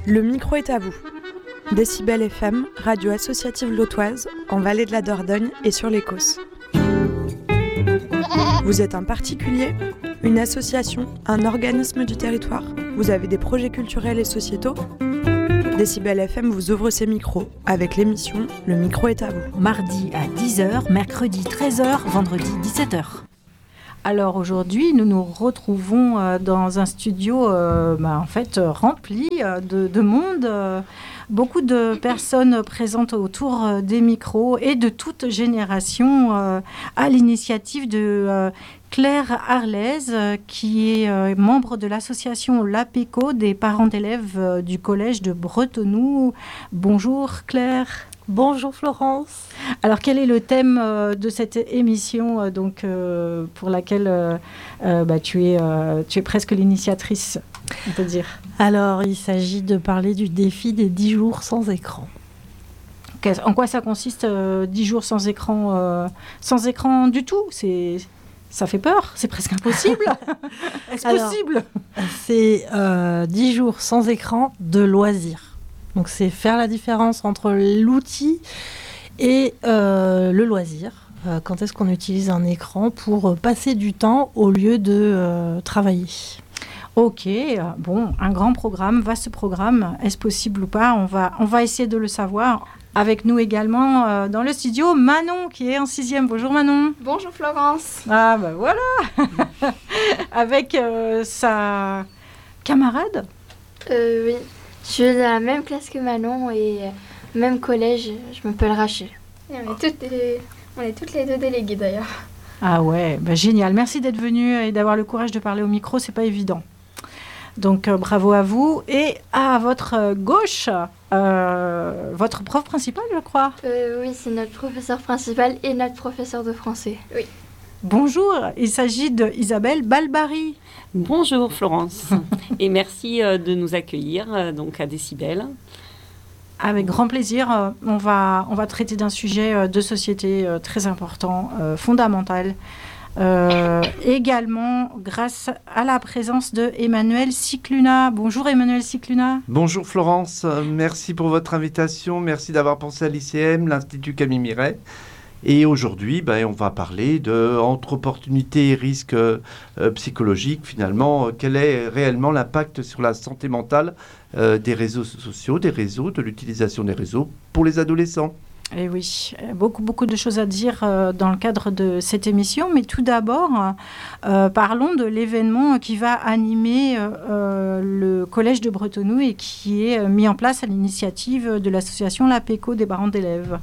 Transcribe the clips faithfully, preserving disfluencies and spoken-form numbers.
Le micro est à vous. Décibel F M, radio associative lotoise, en Vallée de la Dordogne et sur l'Écosse. Vous êtes un particulier, une association, un organisme du territoire? Vous avez des projets culturels et sociétaux? Décibel F M vous ouvre ses micros avec l'émission Le micro est à vous. Mardi à dix heures, mercredi treize heures, vendredi dix-sept heures. Alors aujourd'hui, nous nous retrouvons euh, dans un studio euh, bah, en fait euh, rempli euh, de, de monde, euh, beaucoup de personnes présentes autour euh, des micros et de toute génération euh, à l'initiative de euh, Claire Arlaise, euh, qui est euh, membre de l'association l'APECO des parents d'élèves euh, du collège de Bretenoux. Bonjour Claire. Bonjour Florence. Alors quel est le thème euh, de cette émission euh, donc, euh, pour laquelle euh, euh, bah, tu, es, euh, tu es presque l'initiatrice, on peut dire? Alors il s'agit de parler du défi des dix jours sans écran. En quoi ça consiste, euh, dix jours sans écran euh, sans écran du tout? C'est... Ça fait peur, c'est presque impossible. Est-ce Alors, possible? C'est euh, dix jours sans écran de loisirs. Donc, c'est faire la différence entre l'outil et euh, le loisir. Euh, quand est-ce qu'on utilise un écran pour euh, passer du temps au lieu de euh, travailler? Ok, bon, un grand programme, vaste programme. Est-ce possible ou pas? On va, on va essayer de le savoir. Avec nous également euh, dans le studio, Manon, qui est en sixième. Bonjour Manon. Bonjour Florence. Ah ben voilà. Avec euh, sa camarade. Euh, oui. Je suis dans la même classe que Manon et euh, même collège, je m'appelle Rachel. Et on, est toutes les, on est toutes les deux déléguées d'ailleurs. Ah ouais, bah génial. Merci d'être venue et d'avoir le courage de parler au micro, c'est pas évident. Donc euh, bravo à vous. Et à votre gauche, euh, votre prof principal, je crois. Euh, oui, c'est notre professeur principal et notre professeur de français. Oui. Bonjour, il s'agit d'Isabelle Balbari. Bonjour Florence et merci euh, de nous accueillir euh, donc à Décibel. Avec grand plaisir, euh, on, va, on va traiter d'un sujet euh, de société euh, très important, euh, fondamental. Euh, également grâce à la présence de Emmanuel Cicluna. Bonjour Emmanuel Cicluna. Bonjour Florence, merci pour votre invitation, merci d'avoir pensé à l'I C M, l'Institut Camille Miret. Et aujourd'hui, ben, on va parler de entre opportunités et risques euh, psychologiques. Finalement, euh, quel est réellement l'impact sur la santé mentale euh, des réseaux sociaux, des réseaux, de l'utilisation des réseaux pour les adolescents? Et oui, beaucoup, beaucoup de choses à dire euh, dans le cadre de cette émission. Mais tout d'abord, euh, parlons de l'événement qui va animer euh, le Collège de Bretenoux et qui est mis en place à l'initiative de l'association l'APECO des parents d'élèves.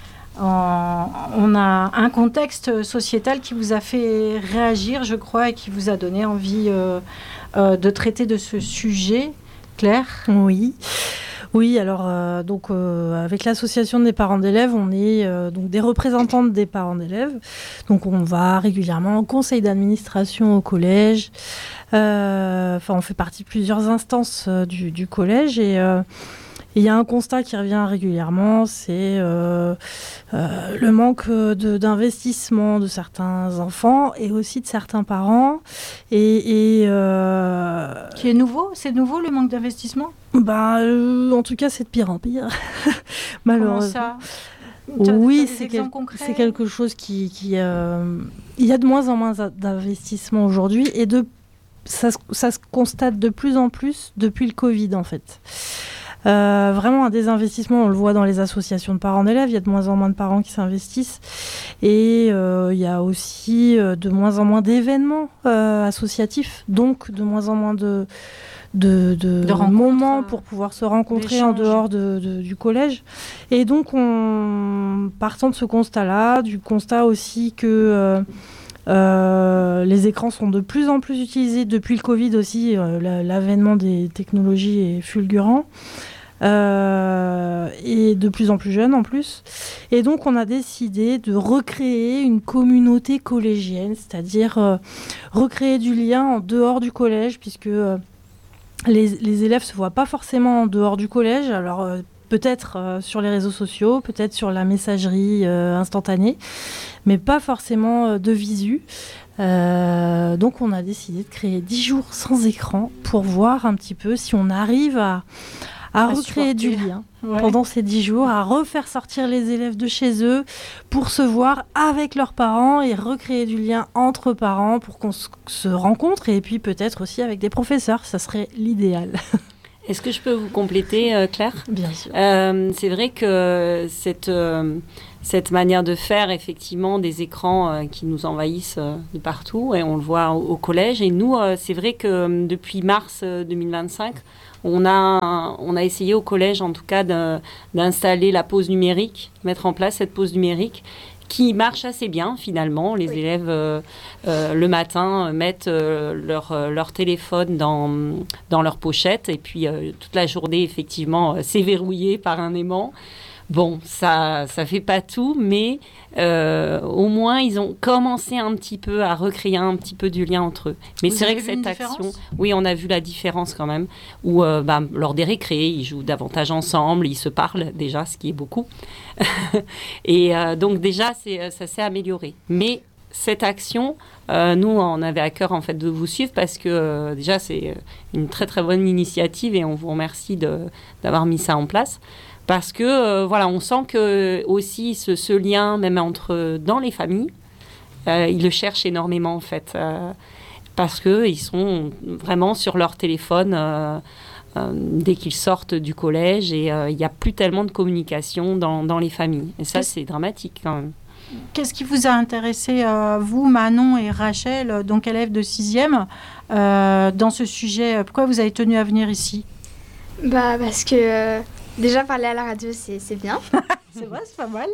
En, on a un contexte sociétal qui vous a fait réagir, je crois, et qui vous a donné envie euh, euh, de traiter de ce sujet. Claire? Oui. Oui, alors euh, donc euh, avec l'association des parents d'élèves, on est euh, donc des représentantes des parents d'élèves. Donc on va régulièrement au conseil d'administration au collège. Euh, enfin, on fait partie de plusieurs instances euh, du, du collège et euh, il y a un constat qui revient régulièrement, c'est euh, euh, le manque de, d'investissement de certains enfants et aussi de certains parents. Et, et euh, qui est nouveau? C'est nouveau le manque d'investissement? Bah, euh, en tout cas, c'est de pire en pire. Malheureusement. Comment ça? Oui, c'est, quel- c'est quelque chose qui... qui euh, il y a de moins en moins d'investissement aujourd'hui et de, ça, ça se constate de plus en plus depuis le Covid, en fait. Euh, vraiment un désinvestissement, on le voit dans les associations de parents d'élèves, il y a de moins en moins de parents qui s'investissent et euh, il y a aussi euh, de moins en moins d'événements euh, associatifs, donc de moins en moins de, de, de, de moments pour pouvoir se rencontrer en dehors de, de, du collège. Et donc, on, partant de ce constat-là, du constat aussi que euh, Euh, les écrans sont de plus en plus utilisés depuis le Covid aussi. Euh, la, l'avènement des technologies est fulgurant euh, et de plus en plus jeune en plus. Et donc on a décidé de recréer une communauté collégienne, c'est-à-dire euh, recréer du lien en dehors du collège, puisque euh, les, les élèves se voient pas forcément en dehors du collège. Alors euh, peut-être euh, sur les réseaux sociaux, peut-être sur la messagerie euh, instantanée, mais pas forcément euh, de visu. Euh, donc on a décidé de créer dix jours sans écran pour voir un petit peu si on arrive à, à, à supporter. recréer du lien ouais. pendant ces dix jours, à refaire sortir les élèves de chez eux pour se voir avec leurs parents et recréer du lien entre parents pour qu'on se rencontre et puis peut-être aussi avec des professeurs. Ça serait l'idéal. Est-ce que je peux vous compléter, euh, Claire ? Bien sûr. Euh, c'est vrai que cette, euh, cette manière de faire, effectivement, des écrans euh, qui nous envahissent euh, de partout, et on le voit au, au collège. Et nous, euh, c'est vrai que euh, depuis mars euh, deux mille vingt-cinq, on a, on a essayé au collège, en tout cas, de, d'installer la pause numérique, mettre en place cette pause numérique, qui marche assez bien finalement. Les oui. élèves euh, euh, le matin mettent euh, leur, euh, leur téléphone dans, dans leur pochette et puis euh, toute la journée effectivement euh, c'est verrouillé par un aimant. Bon, ça ça fait pas tout, mais euh, au moins ils ont commencé un petit peu à recréer un petit peu du lien entre eux. Mais Vous c'est vrai que cette action, oui, on a vu la différence quand même, où euh, bah, lors des récrés, ils jouent davantage ensemble, ils se parlent déjà, ce qui est beaucoup. Et euh, donc déjà, c'est, ça s'est amélioré. Mais cette action, euh, nous, on avait à cœur en fait de vous suivre parce que euh, déjà, c'est une très très bonne initiative et on vous remercie de, d'avoir mis ça en place. Parce que, euh, voilà, on sent que aussi ce, ce lien, même entre, dans les familles, euh, ils le cherchent énormément, en fait. Euh, parce qu'ils sont vraiment sur leur téléphone euh, euh, dès qu'ils sortent du collège. Et il euh, n'y a plus tellement de communication dans, dans les familles. Et ça, c'est dramatique, quand même. Qu'est-ce qui vous a intéressé, euh, vous, Manon et Rachel, donc élèves de sixième, euh, dans ce sujet ? Pourquoi vous avez tenu à venir ici ? Bah, parce que... Euh... Déjà, parler à la radio, c'est, c'est bien. C'est vrai, c'est pas mal.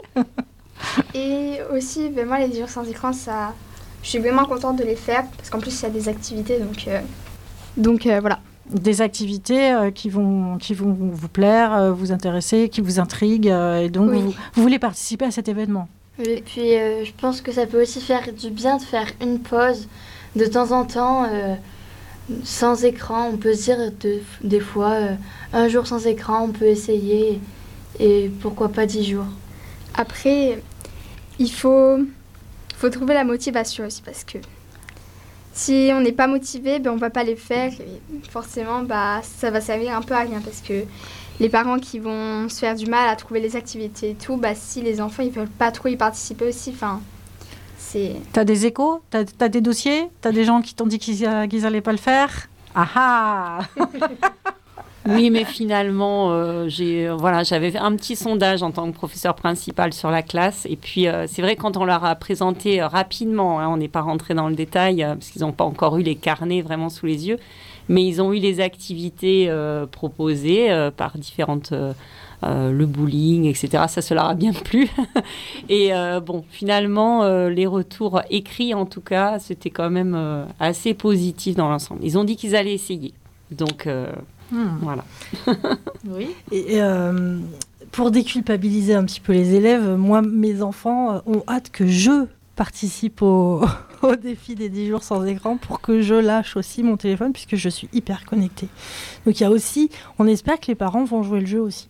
Et aussi, ben, moi, les dix jours sans écran, ça, je suis vraiment contente de les faire, parce qu'en plus, il y a des activités, donc, euh, donc euh, voilà. Des activités euh, qui, vont, qui vont vous plaire, euh, vous intéresser, qui vous intriguent, euh, et donc oui. vous, vous voulez participer à cet événement. Et puis, euh, je pense que ça peut aussi faire du bien de faire une pause de temps en temps, euh, sans écran. On peut se dire de, des fois, euh, un jour sans écran, on peut essayer, et pourquoi pas dix jours. Après, il faut, faut trouver la motivation aussi, parce que si on n'est pas motivé, ben, on ne va pas les faire, et forcément, bah, ça va servir un peu à rien, parce que les parents qui vont se faire du mal à trouver les activités et tout, bah, si les enfants ne veulent pas trop y participer aussi, enfin... T'as des échos ? T'as, t'as des dossiers ? T'as des gens qui t'ont dit qu'ils n'allaient pas le faire ? Ah ah. Oui, mais finalement, euh, j'ai, euh, voilà, j'avais fait un petit sondage en tant que professeur principal sur la classe. Et puis, euh, c'est vrai, quand on leur a présenté euh, rapidement, hein, on n'est pas rentré dans le détail, euh, parce qu'ils n'ont pas encore eu les carnets vraiment sous les yeux, mais ils ont eu les activités euh, proposées euh, par différentes... Euh, Euh, le bowling, et cetera. Ça, ça leur a bien plu. Et euh, bon, finalement, euh, les retours écrits, en tout cas, c'était quand même euh, assez positif dans l'ensemble. Ils ont dit qu'ils allaient essayer. Donc, euh, hmm. voilà. Oui. Et euh, pour déculpabiliser un petit peu les élèves, moi, mes enfants ont hâte que je participe au, au défi des dix jours sans écran pour que je lâche aussi mon téléphone puisque je suis hyper connectée. Donc, il y a aussi, on espère que les parents vont jouer le jeu aussi.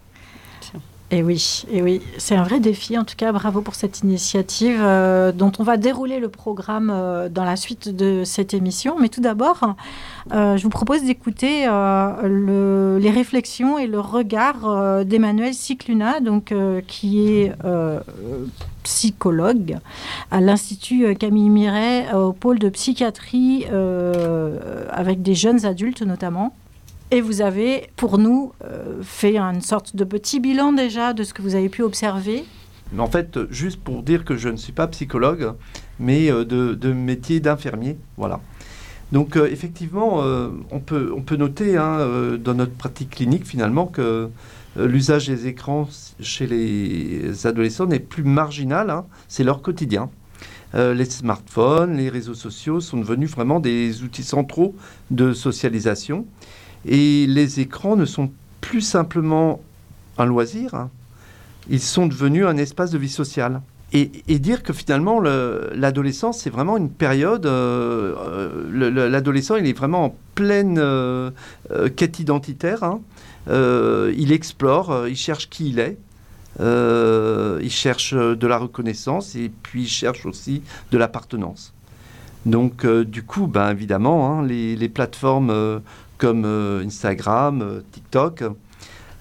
Et oui, et oui, c'est un vrai défi. En tout cas, bravo pour cette initiative euh, dont on va dérouler le programme euh, dans la suite de cette émission. Mais tout d'abord, euh, je vous propose d'écouter euh, le, les réflexions et le regard euh, d'Emmanuel Cicluna, donc, euh, qui est euh, psychologue à l'Institut Camille Miret, au pôle de psychiatrie euh, avec des jeunes adultes notamment. Et vous avez, pour nous, euh, fait une sorte de petit bilan déjà de ce que vous avez pu observer. En fait, juste pour dire que je ne suis pas psychologue, mais euh, de, de métier d'infirmier, voilà. Donc euh, effectivement, euh, on, peut, on peut noter hein, euh, dans notre pratique clinique finalement que euh, l'usage des écrans chez les adolescents n'est plus marginal, hein, c'est leur quotidien. Euh, les smartphones, les réseaux sociaux sont devenus vraiment des outils centraux de socialisation. Et les écrans ne sont plus simplement un loisir, hein. Ils sont devenus un espace de vie sociale. Et, et dire que finalement, le, l'adolescence, c'est vraiment une période... Euh, le, le, l'adolescent, il est vraiment en pleine euh, euh, quête identitaire. Hein. Euh, il explore, euh, il cherche qui il est. Euh, il cherche de la reconnaissance et puis il cherche aussi de l'appartenance. Donc, euh, du coup, ben, évidemment, hein, les, les plateformes... Euh, comme euh, Instagram, euh, TikTok,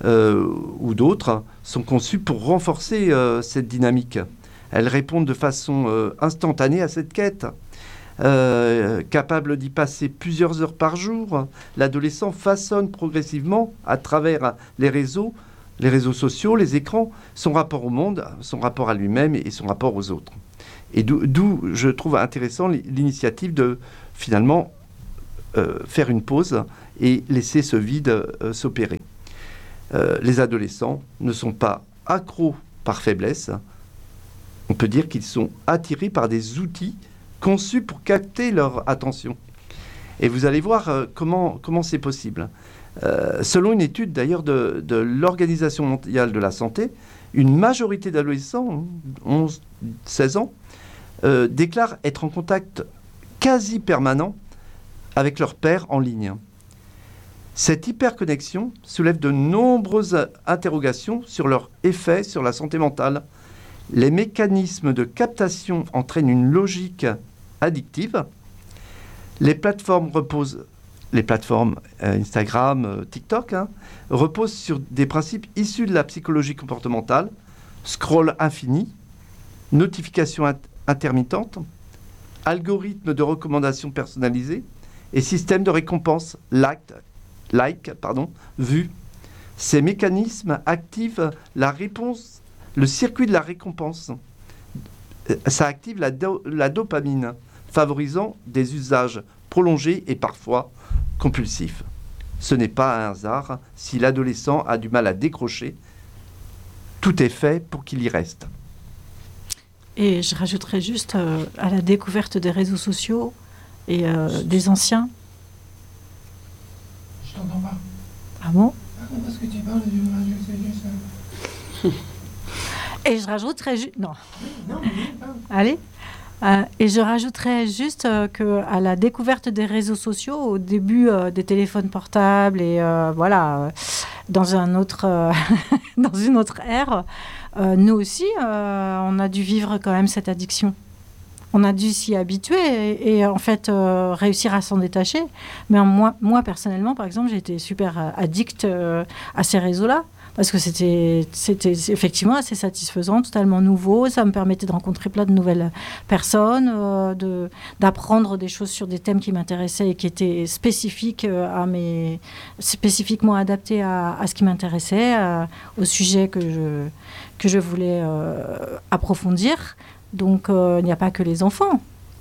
euh, ou d'autres sont conçues pour renforcer euh, cette dynamique. Elles répondent de façon euh, instantanée à cette quête. Euh, capable d'y passer plusieurs heures par jour, l'adolescent façonne progressivement, à travers les réseaux, les réseaux sociaux, les écrans, son rapport au monde, son rapport à lui-même et son rapport aux autres. Et d'où, d'où je trouve intéressant l'initiative de, finalement, euh, faire une pause et laisser ce vide euh, s'opérer. Euh, les adolescents ne sont pas accros par faiblesse. On peut dire qu'ils sont attirés par des outils conçus pour capter leur attention. Et vous allez voir euh, comment, comment c'est possible. Euh, selon une étude d'ailleurs de, de l'Organisation mondiale de la santé, une majorité d'adolescents, onze à seize ans, euh, déclarent être en contact quasi permanent avec leur père en ligne. Cette hyperconnexion soulève de nombreuses interrogations sur leur effet sur la santé mentale. Les mécanismes de captation entraînent une logique addictive. Les plateformes reposent, les plateformes euh, Instagram, euh, TikTok, hein, reposent sur des principes issus de la psychologie comportementale, scroll infini, notification int- intermittente, algorithmes de recommandation personnalisés et système de récompense like, like pardon, vue. Ces mécanismes activent la réponse, le circuit de la récompense. Ça active la, do- la dopamine, favorisant des usages prolongés et parfois compulsifs. Ce n'est pas un hasard si l'adolescent a du mal à décrocher. Tout est fait pour qu'il y reste. Et je rajouterais juste euh, à la découverte des réseaux sociaux et euh, des anciens. Je t'entends pas. Ah bon? Parce que tu parles du radio, c'est juste... Et je rajouterais juste... Non. non Allez. Euh, et je rajouterais juste euh, qu'à la découverte des réseaux sociaux, au début euh, des téléphones portables et euh, voilà, euh, dans, un autre, euh, dans une autre ère, euh, nous aussi, euh, on a dû vivre quand même cette addiction. On a dû s'y habituer et, et en fait euh, réussir à s'en détacher. Mais moi, moi, personnellement, par exemple, j'ai été super addict euh, à ces réseaux-là. Parce que c'était, c'était effectivement assez satisfaisant, totalement nouveau. Ça me permettait de rencontrer plein de nouvelles personnes, euh, de, d'apprendre des choses sur des thèmes qui m'intéressaient et qui étaient spécifiques à mes, spécifiquement adaptés à, à ce qui m'intéressait, à, au sujet que je, que je voulais euh, approfondir. Donc, euh, il n'y a pas que les enfants.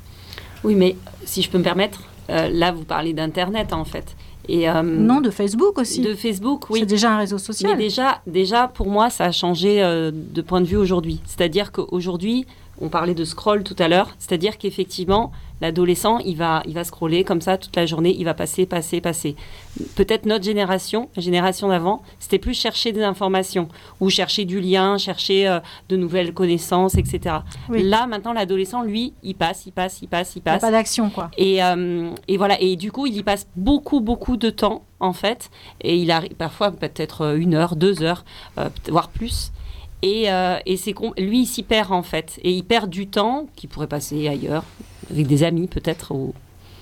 Oui, mais si je peux me permettre, euh, là, vous parlez d'Internet, en fait. Et, euh, non, de Facebook aussi. De Facebook, oui. C'est déjà un réseau social. Mais déjà, déjà pour moi, ça a changé euh, de point de vue aujourd'hui. C'est-à-dire qu'aujourd'hui, on parlait de scroll tout à l'heure, c'est-à-dire qu'effectivement, l'adolescent, il va, il va scroller comme ça toute la journée, il va passer, passer, passer. Peut-être notre génération, la génération d'avant, c'était plus chercher des informations ou chercher du lien, chercher euh, de nouvelles connaissances, et cetera. Oui. Là, maintenant, l'adolescent, lui, il passe, il passe, il passe, il passe. Il n'y a pas d'action, quoi. Et, euh, et voilà, et du coup, il y passe beaucoup, beaucoup de temps, en fait, et il arrive parfois peut-être une heure, deux heures, euh, voire plus. Et, euh, et c'est lui, il s'y perd en fait. Et il perd du temps qu'il pourrait passer ailleurs, avec des amis peut-être. Ou...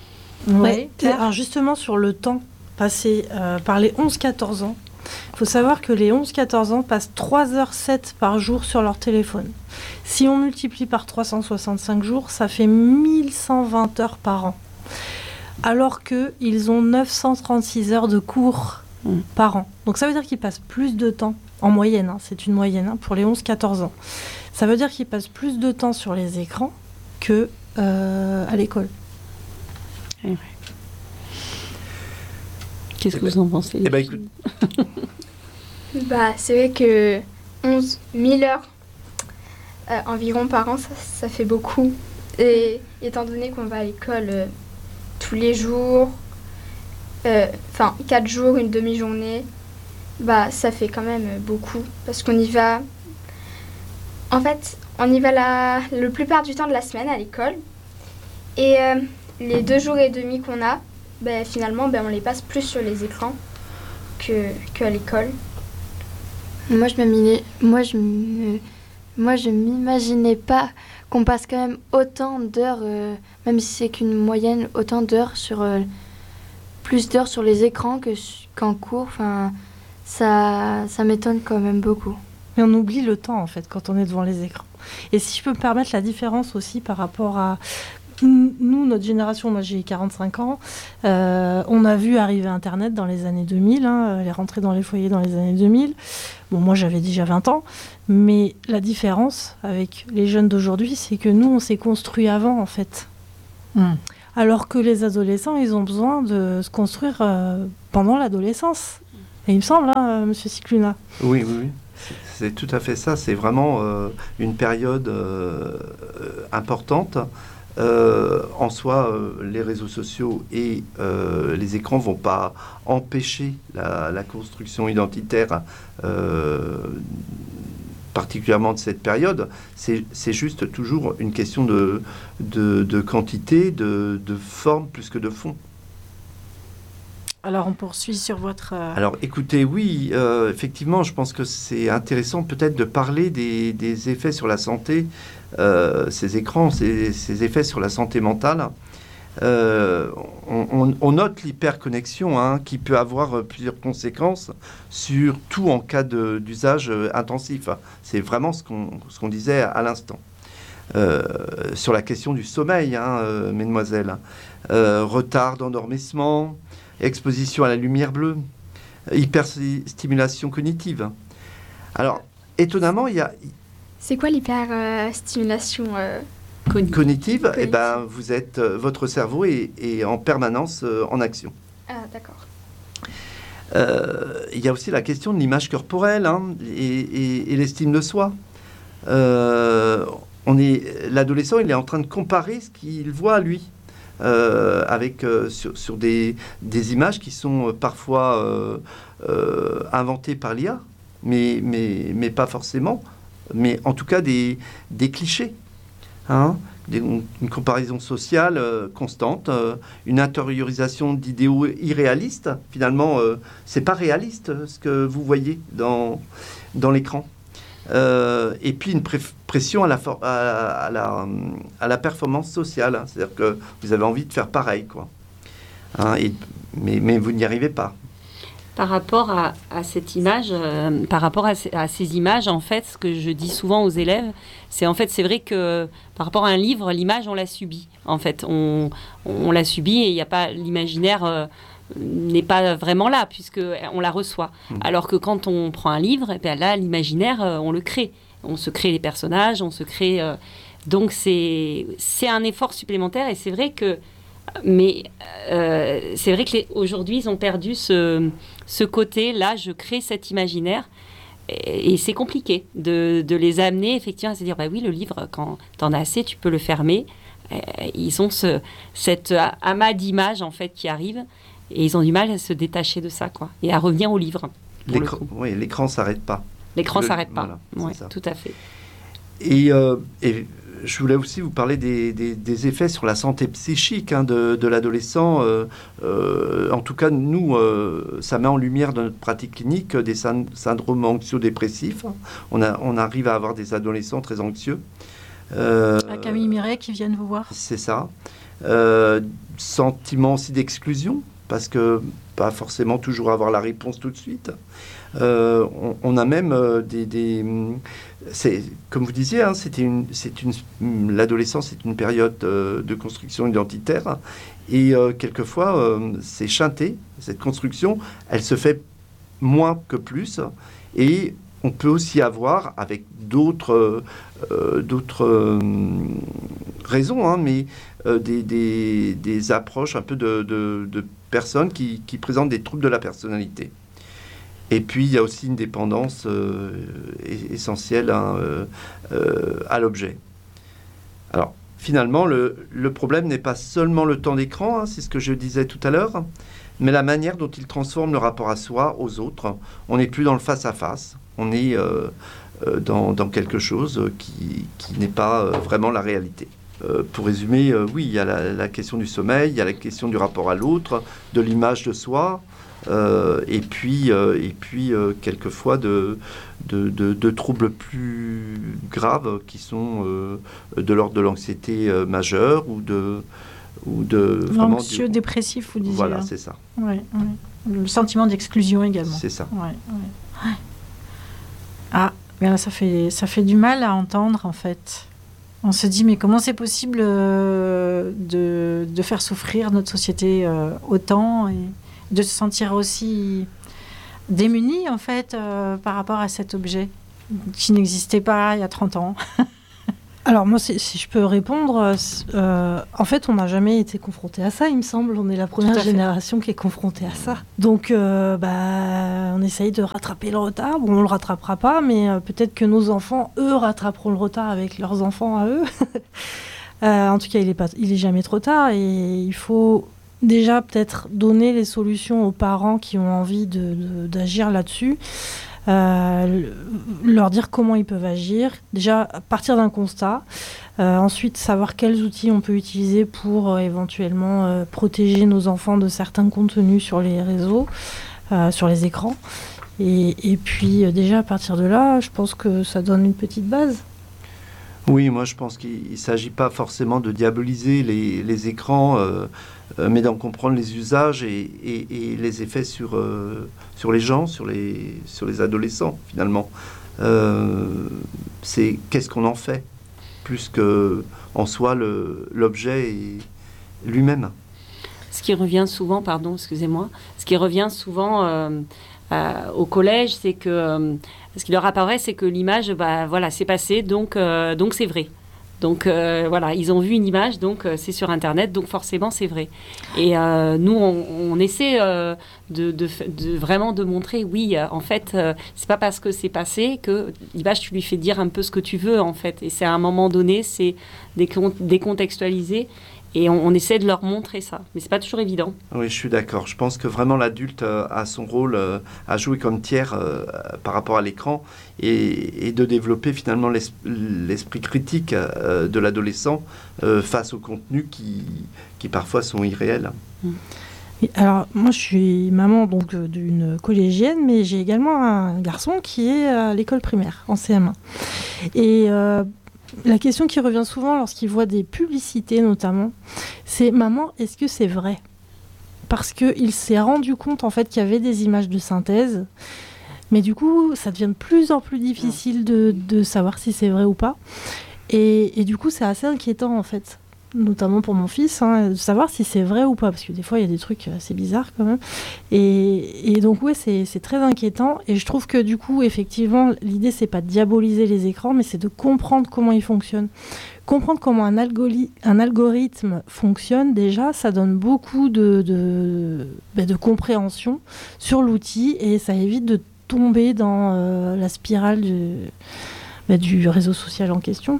Oui. Alors justement, sur le temps passé euh, par les onze quatorze ans, il faut savoir que les onze quatorze ans passent trois heures sept par jour sur leur téléphone. Si on multiplie par trois cent soixante-cinq jours, ça fait mille cent vingt heures par an. Alors qu'ils ont neuf cent trente-six heures de cours mmh. par an. Donc ça veut dire qu'ils passent plus de temps. En moyenne, hein, c'est une moyenne hein, pour les onze quatorze ans. Ça veut dire qu'ils passent plus de temps sur les écrans que euh, à l'école. Ouais. Qu'est-ce que vous en pensez? Eh ben, écoute. bah, c'est vrai que onze mille heures euh, environ par an, ça, ça fait beaucoup. Et étant donné qu'on va à l'école euh, tous les jours, enfin euh, quatre jours, une demi-journée, bah ça fait quand même beaucoup parce qu'on y va. En fait, on y va la le plupart du temps de la semaine à l'école et euh, les deux jours et demi qu'on a, bah, finalement, bah, on les passe plus sur les écrans que qu'à l'école. Moi, je m'imaginais, moi je me, moi je m'imaginais pas qu'on passe quand même autant d'heures, euh, même si c'est qu'une moyenne, autant d'heures sur euh, plus d'heures sur les écrans que qu'en cours. Enfin. ça, ça m'étonne quand même beaucoup. Mais on oublie le temps, en fait, quand on est devant les écrans. Et si je peux me permettre la différence aussi par rapport à... Nous, notre génération, moi j'ai quarante-cinq ans, euh, on a vu arriver Internet dans les années deux mille, hein, elle est rentrée dans les foyers dans les années deux mille. Bon, moi j'avais déjà vingt ans, mais la différence avec les jeunes d'aujourd'hui, c'est que nous, on s'est construit avant, en fait. Mm. Alors que les adolescents, ils ont besoin de se construire euh, pendant l'adolescence. Et il me semble, hein, Monsieur Cicluna. Oui, oui, oui. C'est, c'est tout à fait ça. C'est vraiment euh, une période euh, importante. Euh, en soi, euh, les réseaux sociaux et euh, les écrans ne vont pas empêcher la, la construction identitaire, euh, particulièrement de cette période. C'est, c'est juste toujours une question de, de, de quantité, de, de forme plus que de fond. Alors, on poursuit sur votre... Euh... Alors, écoutez, oui, euh, effectivement, je pense que c'est intéressant peut-être de parler des, des effets sur la santé, euh, ces écrans, ces, ces effets sur la santé mentale. Euh, on, on, on note l'hyperconnexion hein, qui peut avoir plusieurs conséquences, surtout en cas de, d'usage intensif. C'est vraiment ce qu'on, ce qu'on disait à l'instant. Euh, sur la question du sommeil, hein, euh, mesdemoiselles. Euh, retard d'endormissement, exposition à la lumière bleue, hyperstimulation cognitive. Alors, étonnamment, il y a... C'est quoi l'hyperstimulation euh, cognitive, cognitive Eh ben, vous êtes, euh, votre cerveau est, est en permanence euh, en action. Ah, d'accord. Euh, il y a aussi la question de l'image corporelle hein, et, et, et l'estime de soi. Euh, on est, l'adolescent, il est en train de comparer ce qu'il voit à lui. Euh, avec, euh, sur, sur des, des images qui sont euh, parfois euh, euh, inventées par l'I A, mais, mais, mais pas forcément, mais en tout cas des, des clichés, hein, des, une comparaison sociale euh, constante, euh, une intériorisation d'idéaux irréalistes. Finalement, euh, c'est pas réaliste ce que vous voyez dans, dans l'écran. Euh, et puis une pré- pression à la, for- à, à, la, à la performance sociale, hein. C'est-à-dire que vous avez envie de faire pareil, quoi. Hein, et, mais, mais vous n'y arrivez pas. Par rapport à, à cette image, euh, par rapport à, à ces images, en fait, ce que je dis souvent aux élèves, c'est en fait, c'est vrai que par rapport à un livre, l'image, on l'a subie. En fait, on, on l'a subie et il n'y a pas l'imaginaire. Euh, n'est pas vraiment là, puisqu'on la reçoit. Mmh. Alors que quand on prend un livre, eh bien là, l'imaginaire, euh, on le crée. On se crée les personnages, on se crée... Euh, donc, c'est, c'est un effort supplémentaire, et c'est vrai que... Mais euh, c'est vrai qu'aujourd'hui, ils ont perdu ce, ce côté-là, je crée cet imaginaire, et, et c'est compliqué de, de les amener, effectivement, à se dire, bah oui, le livre, quand t'en as assez, tu peux le fermer. Et, ils ont ce, cet amas d'images, en fait, qui arrive. Et ils ont du mal à se détacher de ça, quoi, et à revenir au livre. L'écran, oui, l'écran ne s'arrête pas. L'écran ne s'arrête pas, voilà, oui, tout à fait. Et, euh, et je voulais aussi vous parler des, des, des effets sur la santé psychique hein, de, de l'adolescent. Euh, euh, en tout cas, nous, euh, ça met en lumière dans notre pratique clinique des syn- syndromes anxio-dépressifs. On, a, on arrive à avoir des adolescents très anxieux. Euh, à Camille Miret qui viennent vous voir. C'est ça. Euh, sentiment aussi d'exclusion, parce que pas forcément toujours avoir la réponse tout de suite. Euh, on, on a même euh, des, des c'est, comme vous disiez, hein, c'était une, c'est une, l'adolescence est une période euh, de construction identitaire, et euh, quelquefois euh, c'est chanté, cette construction, elle se fait moins que plus, et on peut aussi avoir, avec d'autres, euh, d'autres euh, raisons, hein, mais euh, des, des, des approches un peu de, de, de personnes qui, qui présentent des troubles de la personnalité. Et puis, il y a aussi une dépendance euh, essentielle hein, euh, euh, à l'objet. Alors, finalement, le, le problème n'est pas seulement le temps d'écran, hein, c'est ce que je disais tout à l'heure, mais la manière dont il transforme le rapport à soi, aux autres. On n'est plus dans le face-à-face, on est euh, euh, dans, dans quelque chose qui, qui n'est pas euh, vraiment la réalité. Euh, pour résumer, euh, oui, il y a la, la question du sommeil, il y a la question du rapport à l'autre, de l'image de soi, euh, et puis, euh, et puis euh, quelquefois de, de, de, de troubles plus graves qui sont euh, de l'ordre de l'anxiété euh, majeure ou de, ou de... Anxieux, du... dépressif, vous disiez. Voilà, hein. c'est ça. Ouais, ouais. Le sentiment d'exclusion également. C'est ça. Ouais, ouais. Ah, mais ça fait, ça fait du mal à entendre, en fait. On se dit, mais comment c'est possible euh, de, de faire souffrir notre société euh, autant et de se sentir aussi démunis, en fait, euh, par rapport à cet objet qui n'existait pas il y a trente ans. Alors moi, si, si je peux répondre, euh, en fait, on n'a jamais été confronté à ça, il me semble. On est la première génération qui est confrontée à ça. Donc, euh, bah, on essaye de rattraper le retard. Bon, on le rattrapera pas, mais euh, peut-être que nos enfants, eux, rattraperont le retard avec leurs enfants à eux. euh, en tout cas, il est pas, il est jamais trop tard, et il faut déjà peut-être donner les solutions aux parents qui ont envie de, de, d'agir là-dessus. Euh, leur dire comment ils peuvent agir, déjà à partir d'un constat, euh, ensuite savoir quels outils on peut utiliser pour euh, éventuellement euh, protéger nos enfants de certains contenus sur les réseaux, euh, sur les écrans, et, et puis euh, déjà à partir de là, je pense que ça donne une petite base. Oui, moi je pense qu'il ne s'agit pas forcément de diaboliser les, les écrans, euh, euh, mais d'en comprendre les usages et, et, et les effets sur, euh, sur les gens, sur les, sur les adolescents finalement. Euh, c'est qu'est-ce qu'on en fait, plus qu'en soi le, l'objet et lui-même. Ce qui revient souvent, pardon, excusez-moi, ce qui revient souvent euh, euh, au collège, c'est que... Euh, ce qui leur apparaît, c'est que l'image, bah, voilà, c'est passé, donc, euh, donc c'est vrai. Donc euh, voilà, ils ont vu une image, donc euh, c'est sur Internet, donc forcément c'est vrai. Et euh, nous, on, on essaie euh, de, de, de vraiment de montrer, oui, euh, en fait, euh, c'est pas parce que c'est passé que l'image, tu lui fais dire un peu ce que tu veux, en fait. Et c'est à un moment donné, c'est décont- décontextualisé. Et on, on essaie de leur montrer ça. Mais c'est pas toujours évident. Oui, je suis d'accord. Je pense que vraiment l'adulte euh, a son rôle euh, à jouer comme tiers euh, par rapport à l'écran et, et de développer finalement l'es- l'esprit critique euh, de l'adolescent euh, face aux contenus qui, qui parfois sont irréels. Mmh. Et alors, moi, je suis maman donc d'une collégienne, mais j'ai également un garçon qui est à l'école primaire, en C M un. Et... Euh, la question qui revient souvent lorsqu'il voit des publicités notamment, c'est « Maman, est-ce que c'est vrai ?» Parce qu'il s'est rendu compte en fait qu'il y avait des images de synthèse, mais du coup, ça devient de plus en plus difficile de, de savoir si c'est vrai ou pas. Et, et du coup, c'est assez inquiétant en fait, notamment pour mon fils, hein, de savoir si c'est vrai ou pas, parce que des fois, il y a des trucs assez bizarres quand même. Et, et donc, ouais, c'est, c'est très inquiétant. Et je trouve que du coup, effectivement, l'idée, c'est pas de diaboliser les écrans, mais c'est de comprendre comment ils fonctionnent. Comprendre comment un, algori- un algorithme fonctionne, déjà, ça donne beaucoup de, de, bah, de compréhension sur l'outil, et ça évite de tomber dans euh, la spirale du, bah, du réseau social en question.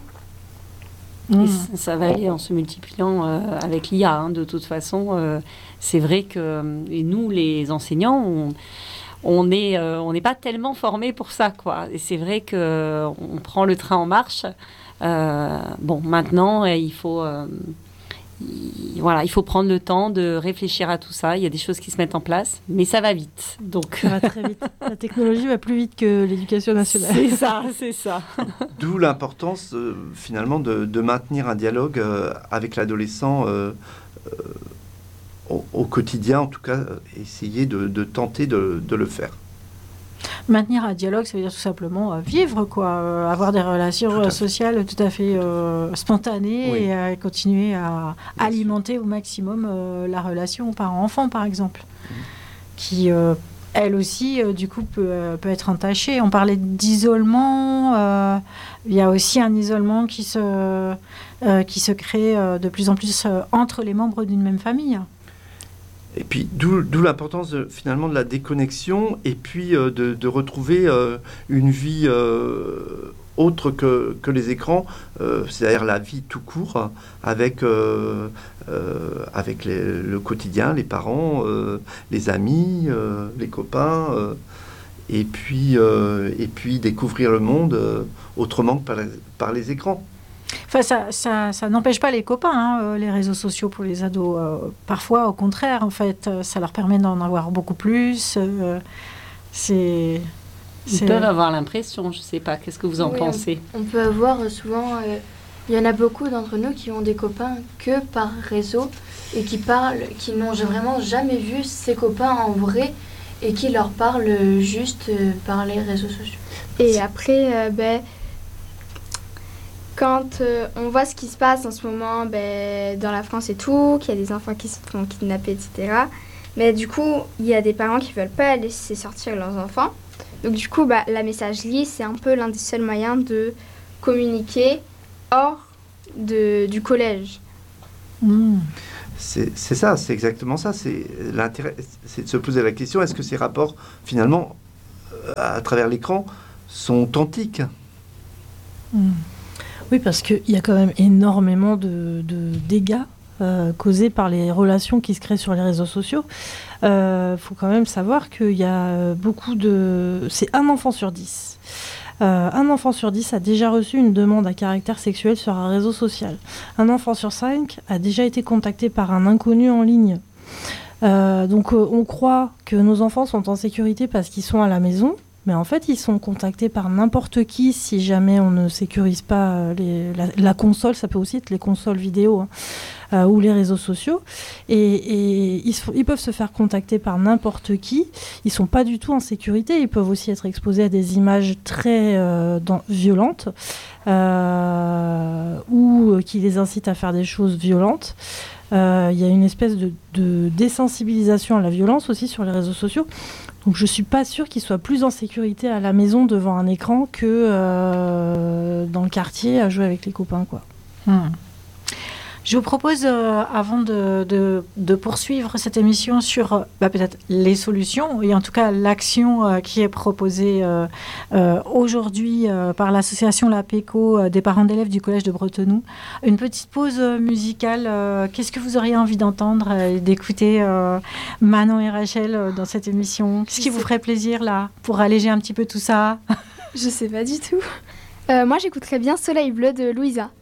Et ça, ça va aller en se multipliant euh, avec l'I A. Hein, de toute façon, euh, c'est vrai que et nous, les enseignants, on on n'est euh, on n'est pas tellement formés pour ça, quoi. Et c'est vrai que on prend le train en marche. Euh, bon, maintenant, il faut euh, il, voilà, il faut prendre le temps de réfléchir à tout ça. Il y a des choses qui se mettent en place, mais ça va vite. Donc ça va très vite. La technologie va plus vite que l'éducation nationale. C'est ça, c'est ça. D'où l'importance euh, finalement de, de maintenir un dialogue euh, avec l'adolescent euh, euh, au, au quotidien, en tout cas, euh, essayer de, de tenter de, de le faire. Maintenir un dialogue, ça veut dire tout simplement euh, vivre, quoi, euh, avoir des relations euh, sociales tout à fait euh, spontanées, oui. Et euh, continuer à Bien alimenter sûr. Au maximum euh, la relation parent-enfant, par exemple, mmh. qui, euh, elle aussi, euh, du coup, peut, euh, peut être entachée. On parlait d'isolement, euh, il y a aussi un isolement qui se, euh, qui se crée euh, de plus en plus euh, entre les membres d'une même famille. Et puis, d'où, d'où l'importance de, finalement de la déconnexion et puis euh, de, de retrouver euh, une vie euh, autre que, que les écrans, euh, c'est-à-dire la vie tout court, avec, euh, euh, avec les, le quotidien, les parents, euh, les amis, euh, les copains, euh, et, puis, euh, et puis découvrir le monde euh, autrement que par, par les écrans. Enfin, ça, ça, ça n'empêche pas les copains, hein, les réseaux sociaux pour les ados. Euh, parfois, au contraire, en fait, ça leur permet d'en avoir beaucoup plus. Euh, c'est, Ils c'est... peuvent avoir l'impression, je ne sais pas. Qu'est-ce que vous en oui, pensez ? on, on peut avoir souvent euh, il y en a beaucoup d'entre nous qui ont des copains que par réseau et qui parlent, qui n'ont vraiment jamais vu ces copains en vrai et qui leur parlent juste euh, par les réseaux sociaux. Et après, euh, ben, quand euh, on voit ce qui se passe en ce moment ben, dans la France et tout, qu'il y a des enfants qui se font kidnapper, et cetera. Mais du coup, il y a des parents qui ne veulent pas laisser sortir leurs enfants. Donc du coup, bah, la messagerie, c'est un peu l'un des seuls moyens de communiquer hors de, du collège. Mmh. C'est c'est ça, c'est exactement ça. C'est l'intérêt, c'est de se poser la question, est-ce que ces rapports, finalement, euh, à travers l'écran, sont authentiques ? Mmh. Oui, parce qu'il y a quand même énormément de, de dégâts euh, causés par les relations qui se créent sur les réseaux sociaux. Il euh, faut quand même savoir qu'il y a beaucoup de... C'est un enfant sur dix. Euh, un enfant sur dix a déjà reçu une demande à caractère sexuel sur un réseau social. Un enfant sur cinq a déjà été contacté par un inconnu en ligne. Euh, donc euh, on croit que nos enfants sont en sécurité parce qu'ils sont à la maison, mais en fait ils sont contactés par n'importe qui si jamais on ne sécurise pas les, la, la console, ça peut aussi être les consoles vidéo, hein, euh, ou les réseaux sociaux, et, et ils, sont, ils peuvent se faire contacter par n'importe qui, ils sont pas du tout en sécurité, ils peuvent aussi être exposés à des images très euh, dans, violentes, euh, ou qui les incitent à faire des choses violentes. Il euh, y a une espèce de, de désensibilisation à la violence aussi sur les réseaux sociaux. Donc je ne suis pas sûre qu'ils soient plus en sécurité à la maison devant un écran que euh, dans le quartier à jouer avec les copains, quoi. Hmm. Je vous propose, euh, avant de, de, de poursuivre cette émission sur euh, bah, peut-être les solutions, et en tout cas l'action euh, qui est proposée euh, euh, aujourd'hui euh, par l'association La Péco euh, des parents d'élèves du collège de Bretenoux, une petite pause euh, musicale. Euh, qu'est-ce que vous auriez envie d'entendre euh, et d'écouter euh, Manon et Rachel euh, dans cette émission ? Qu'est-ce qui vous ferait plaisir là, pour alléger un petit peu tout ça ? Je sais pas du tout. Euh, moi, j'écouterais bien Soleil bleu de Louisa.